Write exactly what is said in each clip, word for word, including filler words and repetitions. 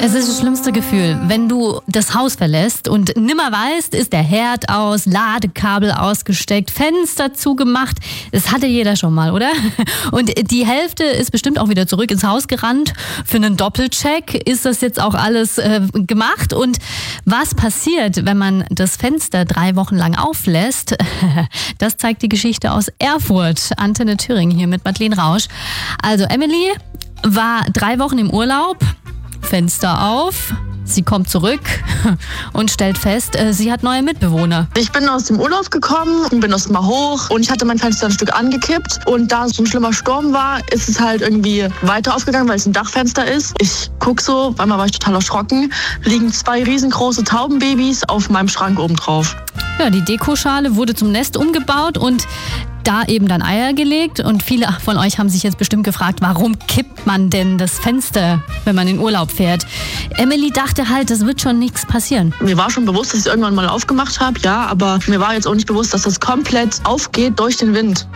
Es ist das schlimmste Gefühl, wenn du das Haus verlässt und nimmer weißt, ist der Herd aus, Ladekabel ausgesteckt, Fenster zugemacht. Das hatte jeder schon mal, oder? Und die Hälfte ist bestimmt auch wieder zurück ins Haus gerannt. Für einen Doppelcheck ist das jetzt auch alles äh, gemacht. Und was passiert, wenn man das Fenster drei Wochen lang auflässt? Das zeigt die Geschichte aus Erfurt. Antenne Thüringen hier mit Madeleine Rausch. Also Emily war drei Wochen im Urlaub. Fenster auf, sie kommt zurück und stellt fest, sie hat neue Mitbewohner. Ich bin aus dem Urlaub gekommen und bin erst mal hoch und ich hatte mein Fenster ein Stück angekippt und da so ein schlimmer Sturm war, ist es halt irgendwie weiter aufgegangen, weil es ein Dachfenster ist. Ich guck so, auf einmal war ich total erschrocken, liegen zwei riesengroße Taubenbabys auf meinem Schrank oben drauf. Ja, die Dekoschale wurde zum Nest umgebaut und da eben dann Eier gelegt. Und viele von euch haben sich jetzt bestimmt gefragt, warum kippt man denn das Fenster, wenn man in Urlaub fährt? Emily dachte halt, das wird schon nichts passieren. Mir war schon bewusst, dass ich es irgendwann mal aufgemacht habe, ja, aber mir war jetzt auch nicht bewusst, dass das komplett aufgeht durch den Wind.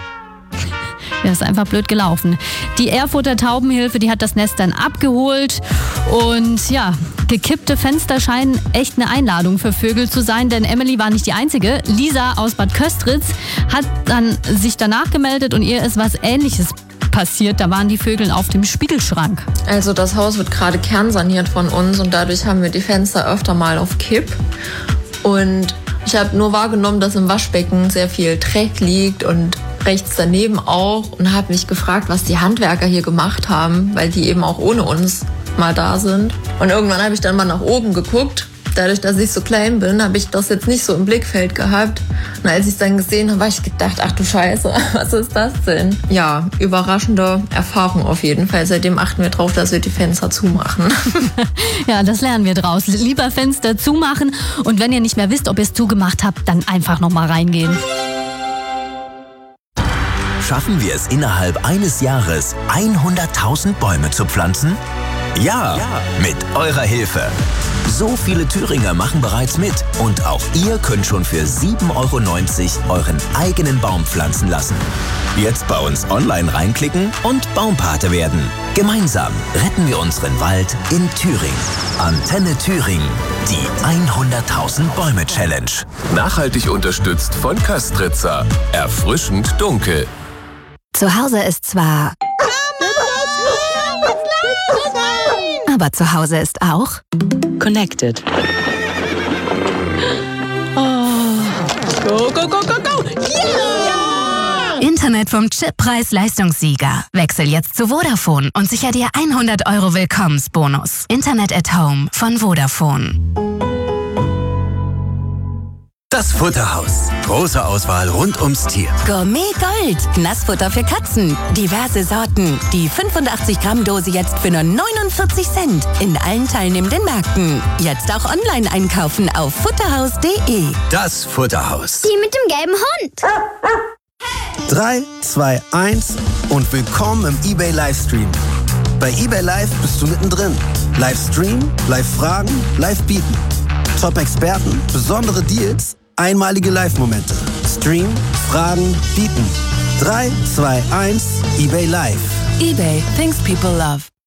Das ist einfach blöd gelaufen. Die Erfurter Taubenhilfe, die hat das Nest dann abgeholt und ja, gekippte Fenster scheinen echt eine Einladung für Vögel zu sein, denn Emily war nicht die Einzige. Lisa aus Bad Köstritz hat dann sich danach gemeldet und ihr ist was Ähnliches passiert. Da waren die Vögel auf dem Spiegelschrank. Also das Haus wird gerade kernsaniert von uns und dadurch haben wir die Fenster öfter mal auf Kipp. Und ich habe nur wahrgenommen, dass im Waschbecken sehr viel Dreck liegt und rechts daneben auch und habe mich gefragt, was die Handwerker hier gemacht haben, weil die eben auch ohne uns mal da sind. Und irgendwann habe ich dann mal nach oben geguckt. Dadurch, dass ich so klein bin, habe ich das jetzt nicht so im Blickfeld gehabt. Und als ich es dann gesehen habe, habe ich gedacht, ach du Scheiße, was ist das denn? Ja, überraschende Erfahrung auf jeden Fall. Seitdem achten wir drauf, dass wir die Fenster zumachen. Ja, das lernen wir draus. Lieber Fenster zumachen und wenn ihr nicht mehr wisst, ob ihr es zugemacht habt, dann einfach nochmal reingehen. Schaffen wir es innerhalb eines Jahres, hunderttausend Bäume zu pflanzen? Ja, ja, mit eurer Hilfe. So viele Thüringer machen bereits mit und auch ihr könnt schon für sieben Euro neunzig euren eigenen Baum pflanzen lassen. Jetzt bei uns online reinklicken und Baumpate werden. Gemeinsam retten wir unseren Wald in Thüringen. Antenne Thüringen, die hunderttausend Bäume Challenge. Nachhaltig unterstützt von Köstritzer. Erfrischend dunkel. Zu Hause ist zwar... Aber zu Hause ist auch... Connected. Oh. Go, go, go, go, go! Yeah! Internet vom Chippreis-Leistungssieger. Wechsel jetzt zu Vodafone und sicher dir hundert Euro Willkommensbonus. Internet at Home von Vodafone. Das Futterhaus. Große Auswahl rund ums Tier. Gourmet Gold. Nassfutter für Katzen. Diverse Sorten. Die fünfundachtzig Gramm Dose jetzt für nur neunundvierzig Cent. In allen teilnehmenden Märkten. Jetzt auch online einkaufen auf futterhaus punkt de. Das Futterhaus. Die mit dem gelben Hund. drei, zwei, eins und willkommen im eBay Livestream. Bei eBay Live bist du mittendrin. Livestream, Live-Fragen, Live-Bieten. Top-Experten, besondere Deals, einmalige Live-Momente. Stream, Fragen, Bieten. drei, zwei, eins, eBay Live. eBay. Things people love.